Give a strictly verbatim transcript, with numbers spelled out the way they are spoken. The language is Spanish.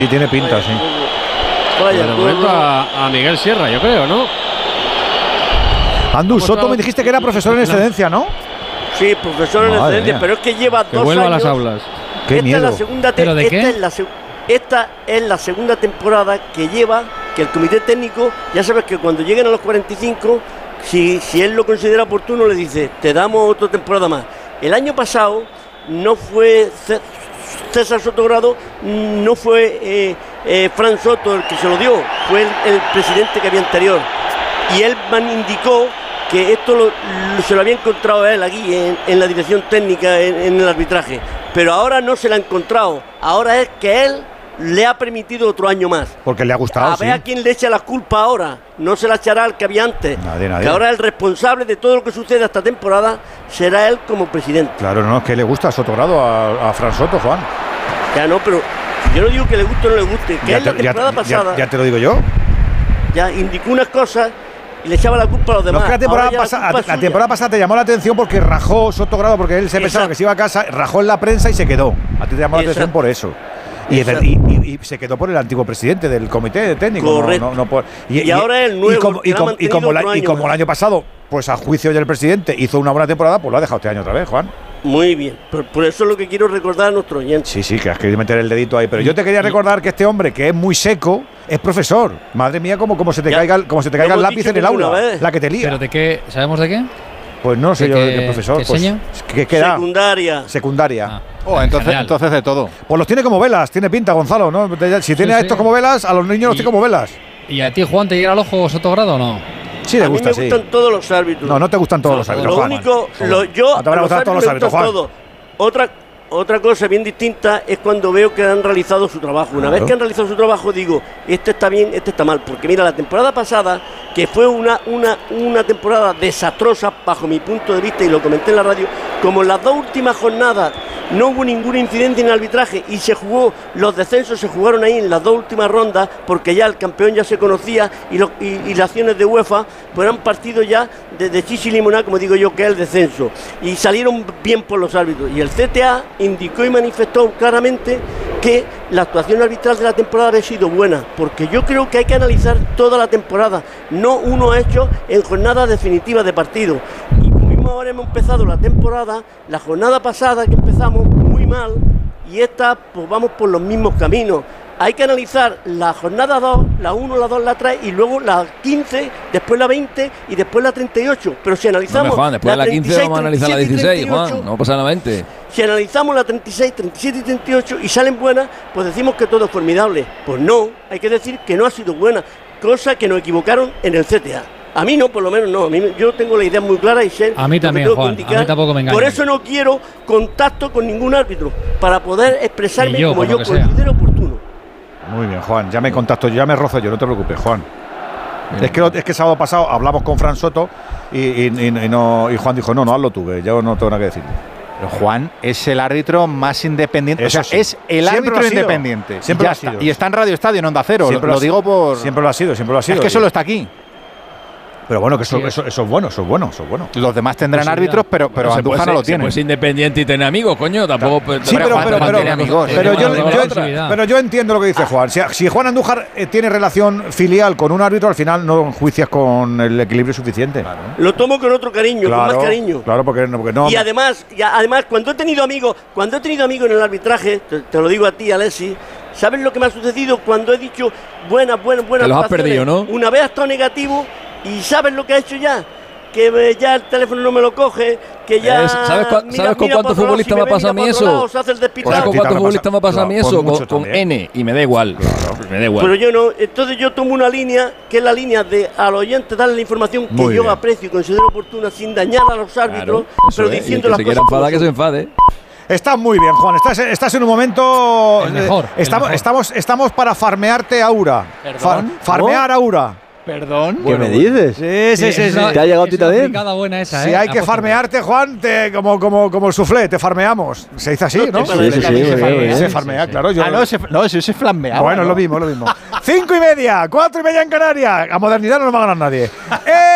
Y tiene pinta, vaya, sí. Vaya, de momento a, a Miguel Sierra, yo creo, ¿no? Andu, Soto me dijiste que era profesor en excedencia, ¿no? Sí, profesor en Madre excedencia, mía. pero es que lleva Que dos vuelva años. a las aulas. Qué esta miedo. Es la segunda te- ¿Pero de esta qué? Es la seg- esta es la segunda temporada que lleva, que el comité técnico, ya sabes que cuando lleguen a los cuarenta y cinco, si, si él lo considera oportuno, le dice, te damos otra temporada más. El año pasado no fue C- César Sotogrado, no fue eh, eh, Fran Soto el que se lo dio, fue el, el presidente que había anterior. Y él man indicó que esto lo, lo- se lo había encontrado a él aquí en, en la dirección técnica, en, en el arbitraje. Pero ahora no se lo ha encontrado. Ahora es que él le ha permitido otro año más. Porque le ha gustado, A sí. ver a quién le echa la culpa ahora. No se la echará al que había antes. Nadie, nadie. Que ahora el responsable de todo lo que suceda esta temporada será él como presidente. Claro, no, es que le gusta a Sotogrado, a, a Fran Soto, Juan. Ya no, pero yo no digo que le guste o no le guste. Que Ya él la te, ya- temporada ya- pasada ya te lo digo yo. ya indicó unas cosas y le echaba la culpa a los No, demás. es que la temporada, Ahora ya pasa- culpa es la suya. temporada pasada te llamó la atención porque rajó Sotogrado, porque él se pensaba Exacto. que se iba a casa, rajó en la prensa y se quedó. A ti te llamó la atención Exacto. por eso. Y, es ver- y- y- y se quedó por el antiguo presidente del comité técnico. no- Correcto. no- no por- Y ahora el nuevo, Y como, que y la ha como- y mantenido como la- otro y año como el más. año pasado, pues a juicio del presidente hizo una buena temporada, pues lo ha dejado este año otra vez, Juan. Muy bien. Por, por eso es lo que quiero recordar a nuestros oyentes. Sí, sí, que has querido meter el dedito ahí. Pero yo te quería recordar que este hombre, que es muy seco, es profesor. Madre mía, como, como se te Ya, caiga, el- como se te lo caiga el hemos lápiz dicho en el ninguna aula. vez. La que te lía. ¿Pero de qué? ¿Sabemos de qué? Pues no sé ¿De yo qué- de qué profesor. qué Pues, enseña? ¿qué, qué da? Secundaria. Secundaria. Ah, Oh, en entonces, general. entonces de todo. Pues los tiene como velas, tiene pinta, Gonzalo, ¿no? Si tiene Sí, a sí. estos como velas, a los niños los Y- tiene como velas. ¿Y a ti, Juan, te llega al ojo Sotogrado o no? Sí, le a gusta, mí me sí. gustan todos los árbitros. No, no te gustan todos los árbitros, Lo Juan. único, Juan. lo, yo No te van a a gustar todos los me árbitros, gustan Juan. todos. Otra, otra cosa bien distinta es cuando veo que han realizado su trabajo. Una Claro. vez que han realizado su trabajo, digo, este está bien, este está mal. Porque mira, la temporada pasada, que fue una, una, una temporada desastrosa bajo mi punto de vista, y lo comenté en la radio, como en las dos últimas jornadas no hubo ninguna incidencia en el arbitraje y se jugó, los descensos se jugaron ahí en las dos últimas rondas, porque ya el campeón ya se conocía y, lo- y, y las acciones de UEFA pues eran partidos ya de, de chis y limonada, como digo yo, que es el descenso. Y salieron bien por los árbitros. Y el C T A indicó y manifestó claramente que la actuación arbitral de la temporada había sido buena, porque yo creo que hay que analizar toda la temporada, no uno hecho en jornadas definitivas de partido. Y como mismo ahora hemos empezado la temporada, la jornada pasada que empezamos muy mal, y esta pues vamos por los mismos caminos. Hay que analizar la jornada dos, la uno, la dos, la tres y luego la quince, después la veinte y después la treinta y ocho. Pero si No, analizamos Juan, después de la quince treinta y seis, vamos a analizar la treinta y siete y dieciséis, treinta y ocho, Juan. No pasa la veinte. si analizamos la treinta y seis, treinta y siete y treinta y ocho y salen buenas, pues decimos que todo es formidable. Pues no, hay que decir que no ha sido buena, cosa que nos equivocaron en el C T A. A mí no, por lo menos no. A mí, yo tengo la idea muy clara y sé. A mí lo que también, tengo que Juan. indicar. A mí tampoco me engañan. Por eso no quiero contacto con ningún árbitro, para poder expresarme Ni yo, como por yo lo que sea. considero oportuno. Muy bien, Juan. Ya me contacto, ya me rozo yo, no te preocupes, Juan. Es que, es que el sábado pasado hablamos con Fran Soto y, y- y- y no, y Juan dijo, no, no, hazlo tú, que yo no tengo nada que decir. Pero Juan es el árbitro más independiente. Eso o sea, sí. es el Siempre árbitro lo ha sido. independiente. Siempre Ya lo ha está. sido. Y está en Radio Estadio, en Onda Cero. Lo, Siempre lo ha- digo por. Siempre lo ha sido, siempre lo ha sido. Es que Y- solo está aquí. Pero bueno, que eso, Sí. eso, eso es bueno, eso es bueno, eso es bueno. Los demás tendrán Posibilidad. árbitros, pero, pero Bueno, se Andújar puede no lo ser- se tiene. puede ser independiente y tener amigos, coño. Tampoco. pues, Sí, pero, Juan, pero, Juan pero, tiene amigos. pero yo, Una yo- posibilidad. pero yo entiendo lo que dice Juan. Si, si Juan Andújar eh, tiene relación filial con un árbitro, al final no enjuicias con el equilibrio suficiente. Lo tomo con otro cariño, con más cariño. Claro, porque, no- porque no. Y además, y además, cuando he tenido amigos, cuando he tenido amigos en el arbitraje, te, te lo digo a ti, Alexis, ¿sabes lo que me ha sucedido cuando he dicho buenas, buenas, buenas? Te los has actuaciones? perdido, ¿no? Una vez ha estado negativo y ¿sabes lo que ha hecho ya? Que me- ya el teléfono no me lo coge, que ya. Es- ¿sabes cua- mira- sabes con mira cuántos para otro lado, futbolistas si me ve, pasa a mira mí para otro eso? lado, se hace el ¿Sabes despistado. con ti cuántos también futbolistas pasa- me pasa a mí claro, eso? con Con, mucho con también. N y me da igual. Me da igual. Pero yo no, entonces yo tomo una línea que es la línea de al oyente darle la información que Muy yo bien. aprecio y considero oportuna sin dañar a los árbitros, Claro, eso pero es. Y el diciendo que las se cosas. quiera como enfadar, que se son. enfade. Estás muy bien, Juan. Estás, estás en un momento. El mejor, eh, el estamos, mejor. estamos, estamos para farmearte Aura. ¿Perdón? farmear Aura. Perdón. ¿Qué me dices? Sí, sí, sí. es sí. una- ¿Te ha llegado a es ti una también? fricada buena esa, Si ¿eh? hay que Apóstol. farmearte, Juan, te- como, como, como el soufflé, te farmeamos. Se dice así, ¿no? Sí, Sí, sí, sí, muy bien, muy bien. Se farmea, claro. Yo, Ah, no, ese, no, ese, ese flambeado. bueno, es ¿no? lo mismo, es lo mismo. Cinco y media, cuatro y media en Canarias. A modernidad no nos va a ganar nadie. ¡Eh!